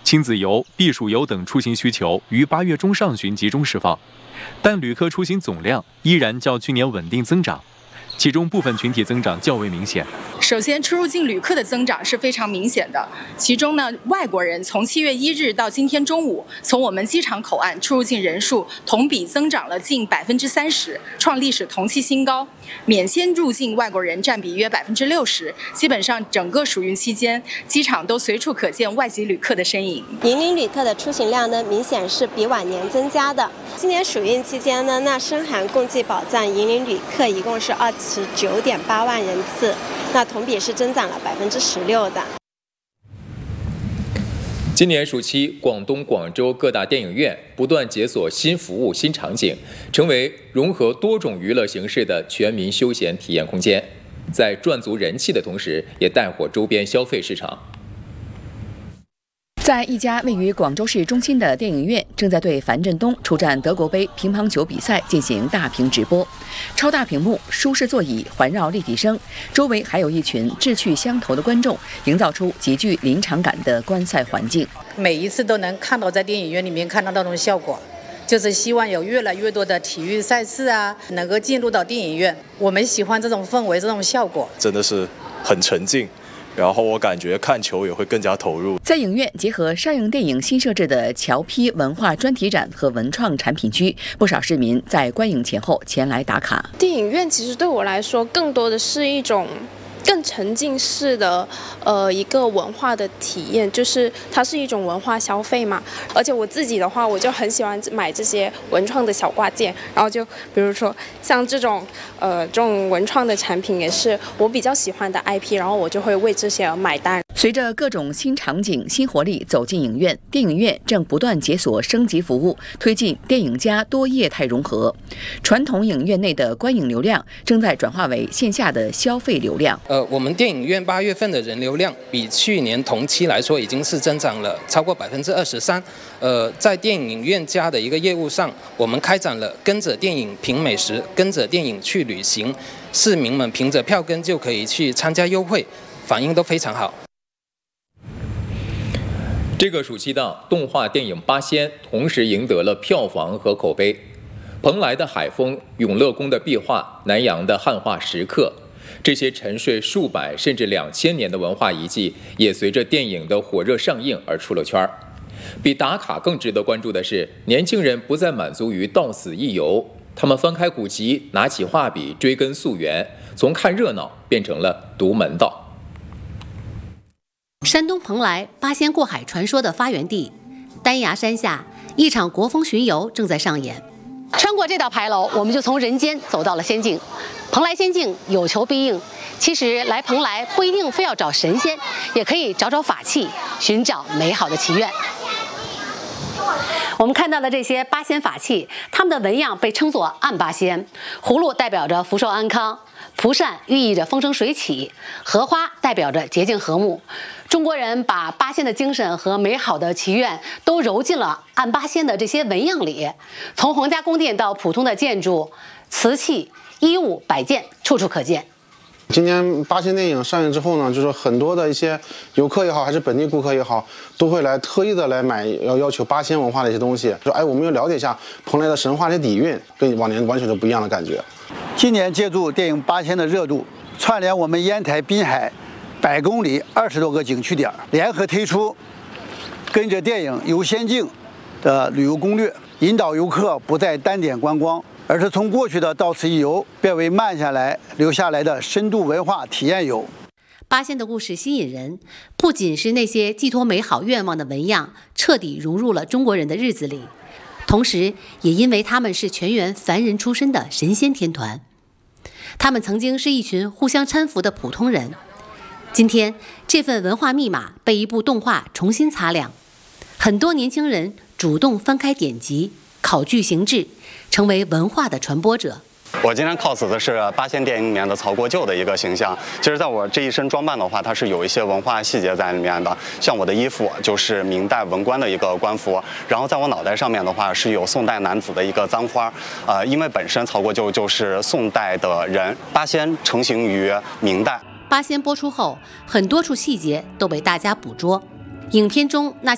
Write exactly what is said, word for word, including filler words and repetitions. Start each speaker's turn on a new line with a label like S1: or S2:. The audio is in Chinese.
S1: 亲子游、避暑游等出行需求于八月中上旬集中释放，但旅客出行总量依然较去年稳定增长。其中部分群体增长较为明显。
S2: 首先，出入境旅客的增长是非常明显的。其中呢，外国人从七月一日到今天中午，从我们机场口岸出入境人数同比增长了近百分之三十，创历史同期新高。免签入境外国人占比约百分之六十，基本上整个暑运期间，机场都随处可见外籍旅客的身影。
S3: 引领旅客的出行量呢，明显是比往年增加的。今年暑运期间呢，那深韩共计保障引领旅客一共是二十九点八万人次，那同比是增长了百分之十六的。
S4: 今年暑期，广东、广州各大电影院不断解锁新服务、新场景，成为融合多种娱乐形式的全民休闲体验空间。在赚足人气的同时，也带火周边消费市场。
S5: 在一家位于广州市中心的电影院，正在对樊振东出战德国杯乒乓球比赛进行大屏直播。超大屏幕、舒适座椅环绕立体声，周围还有一群志趣相投的观众，营造出极具临场感的观赛环境。
S6: 每一次都能看到在电影院里面看到那种效果，就是希望有越来越多的体育赛事啊，能够进入到电影院。我们喜欢这种氛围，这种效果，
S7: 真的是很沉浸。然后我感觉看球也会更加投入。
S5: 在影院结合上映电影新设置的侨批文化专题展和文创产品区，不少市民在观影前后前来打卡。
S8: 电影院其实对我来说，更多的是一种更沉浸式的呃一个文化的体验，就是它是一种文化消费嘛。而且我自己的话，我就很喜欢买这些文创的小挂件，然后就比如说像这种呃这种文创的产品，也是我比较喜欢的 I P， 然后我就会为这些而买单。
S5: 随着各种新场景、新活力走进影院，电影院正不断解锁升级服务，推进电影加多业态融合。传统影院内的观影流量正在转化为线下的消费流量。
S9: 呃，我们电影院八月份的人流量比去年同期来说，已经是增长了超过百分之二十三。呃，在电影院加的一个业务上，我们开展了跟着电影品美食，跟着电影去旅行，市民们凭着票根就可以去参加优惠，反应都非常好。
S4: 这个暑期档，动画电影《八仙》同时赢得了票房和口碑。蓬莱的海风、永乐宫的壁画、南洋的汉画石刻，这些沉睡数百甚至两千年的文化遗迹，也随着电影的火热上映而出了圈儿。比打卡更值得关注的是，年轻人不再满足于到此一游，他们翻开古籍，拿起画笔，追根溯源，从看热闹变成了读门道。
S10: 山东蓬莱八仙过海传说的发源地，丹崖山下，一场国风巡游正在上演。穿过这道牌楼，我们就从人间走到了仙境。蓬莱仙境有求必应，其实来蓬莱不一定非要找神仙，也可以找找法器，寻找美好的祈愿。我们看到的这些八仙法器，它们的纹样被称作暗八仙。葫芦代表着福寿安康，蒲扇寓意着风生水起，荷花代表着洁净和睦。中国人把八仙的精神和美好的祈愿都揉进了暗八仙的这些纹样里，从皇家宫殿到普通的建筑，瓷器、衣物、摆件处处可见。
S11: 今年八仙电影上映之后呢，就是很多的一些游客也好，还是本地顾客也好，都会来特意的来买，要要求八仙文化的一些东西，说哎，我们要了解一下蓬莱的神话的底蕴，跟往年完全都不一样的感觉。
S12: 今年借助电影八仙的热度，串联我们烟台滨海百公里二十多个景区点，联合推出跟着电影游仙境的旅游攻略，引导游客不再单点观光，而是从过去的到此一游变为慢下来留下来的深度文化体验游。
S10: 八仙的故事吸引人，不仅是那些寄托美好愿望的纹样彻底融入了中国人的日子里，同时也因为他们是全员凡人出身的神仙天团。他们曾经是一群互相搀扶的普通人，今天这份文化密码被一部动画重新擦亮，很多年轻人主动翻开典籍，考据形制，成为文化的传播者。
S13: 我今天 cos 的是八仙电影里面的曹国舅的一个形象。其实在我这一身装扮的话，它是有一些文化细节在里面的。像我的衣服就是明代文官的一个官服，然后在我脑袋上面的话是有宋代男子的一个簪花。呃，因为本身曹国舅就是宋代的人，八仙成型于明代。
S10: 八仙播出后，很多处细节都被大家捕捉。影片中那